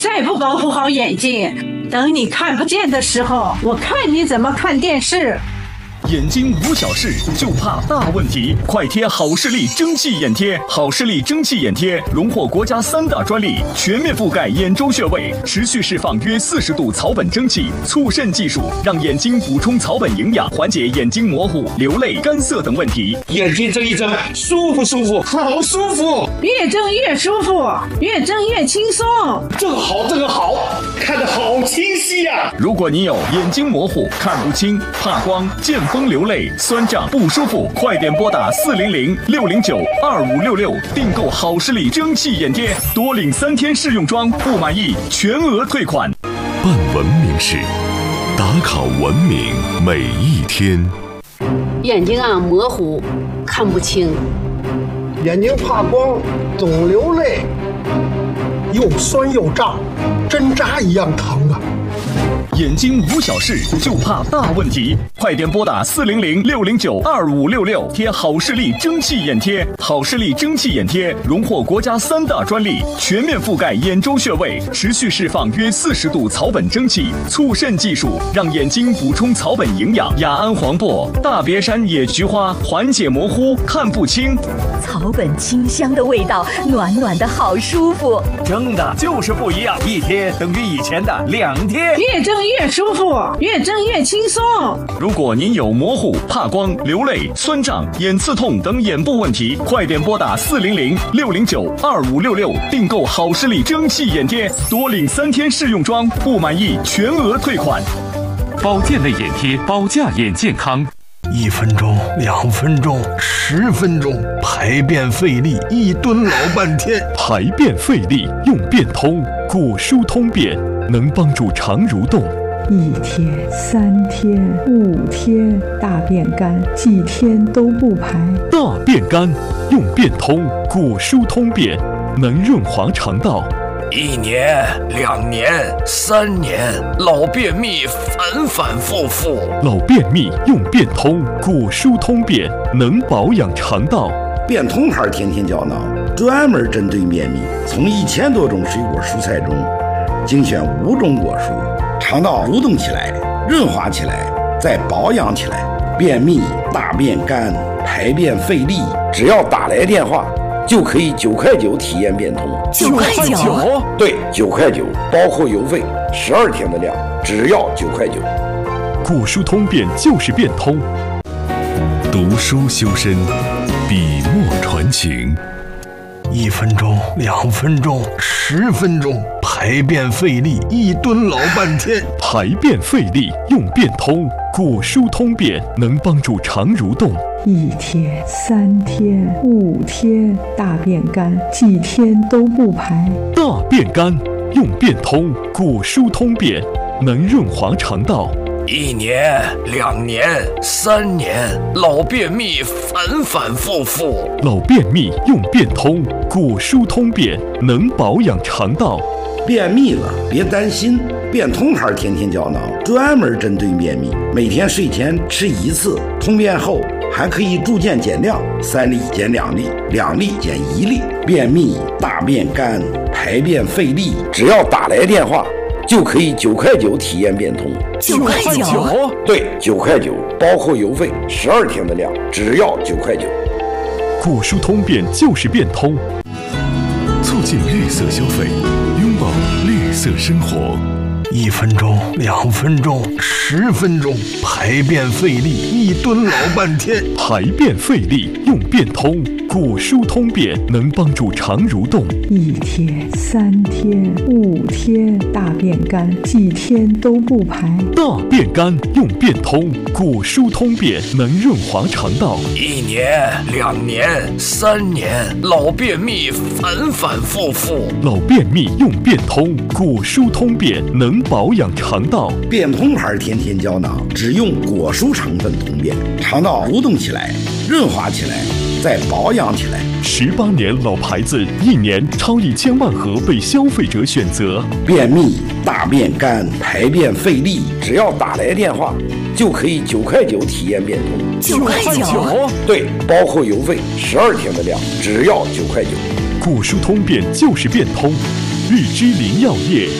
再不保护好眼睛，等你看不见的时候，我看你怎么看电视。 眼睛无小事，就怕大问题。快贴好视力蒸汽眼贴，好视力蒸汽眼贴荣获国家3大专利，全面覆盖眼周穴位，持续释放约40度草本蒸汽，促渗技术让眼睛补充草本营养，缓解眼睛模糊、流泪、干涩等问题。 眼睛睁一睁，舒服舒服，好舒服， 越睁越舒服，越睁越轻松。 这个好，这个好，看得好清晰呀！ 如果你有眼睛模糊、看不清、怕光、见风流泪、酸胀不舒服，快点拨打400-609-2566订购好视力蒸汽眼贴，多领3天试用装，不满意全额退款。 办文明事，打卡文明每一天。 眼睛模糊，看不清， 眼睛怕光，总流泪，又酸又胀，针扎一样疼啊！ 眼睛无小事，就怕大问题。快点拨打400-609-2566贴好视力蒸汽眼贴。好视力蒸汽眼贴荣获国家3大专利，全面覆盖眼周穴位，持续释放约40度草本蒸汽，促渗技术让眼睛补充草本营养。雅安黄柏、大别山野菊花缓解模糊、看不清。 草本清香的味道，暖暖的好舒服。 蒸的就是不一样，一贴等于以前的2贴。 越蒸越舒服，越蒸越轻松。 如果您有模糊、怕光、流泪、酸胀、眼刺痛等眼部问题，快点拨打400-609-2566订购好视力蒸汽眼贴，多领3天试用装，不满意全额退款。 保健类眼贴，保驾眼健康。 1分钟、2分钟、10分钟，排便费力，一蹲老半天。 排便费力用便通，果蔬通便能帮助肠蠕动。 1天、3天、5天，大便干，几天都不排。 大便干用便通，果蔬通便能润滑肠道。 1年、2年、3年，老便秘反反复复。 老便秘用便通，果蔬通便能保养肠道。 便通牌天天胶囊专门针对便秘，从1000多种水果蔬菜中精选5种果蔬，肠道蠕动起来，润滑起来，再保养起来。便秘、大便干、排便费力，只要打来电话就可以9块9体验便通。 9块9？ 对，9块9，包括邮费，12天的量，只要9块9。 果蔬通便就是便通。读书修身，笔墨传情。 1分钟、2分钟、10分钟，排便费力，一蹲老半天。 排便费力用便通，果蔬通便能帮助肠蠕动。 1天、3天、5天，大便干，几天都不排。 大便干用便通，果蔬通便能润滑肠道。 1年、2年、3年，老便秘反反复复。 老便秘用便通，果蔬通便能保养肠道。 便秘了别担心，便通牌天天胶囊专门针对便秘，每天睡前吃1次，通便后还可以逐渐减量，3粒减2粒，2粒减1粒。便秘、大便干、排便费力，只要打来电话就可以9块9体验便通。 9块9？ 对，9块9，包括邮费，12天的量，只要9块9。 果蔬通便就是便通，促进绿色消费，拥抱绿色生活。 1分钟、2分钟、10分钟，排便费力，一蹲老半天。 排便费力用便通，果蔬通便能帮助肠蠕动。 1天、3天、5天，大便干，几天都不排。 大便干用便通，果蔬通便能润滑肠道。 1年、2年、3年，老便秘反反复复。 老便秘用便通，果蔬通便能保养肠道。 便通牌天天胶囊只用果蔬成分通便，肠道蠕动起来，润滑起来，再保养起来。 18年老牌子，1年超1000万盒被消费者选择。 便秘、大便干、排便费力，只要打来电话就可以9块9体验便通。 9块9？ 对，包括邮费，12天的量，只要9块9。 果蔬通便就是便通， 日之林药业。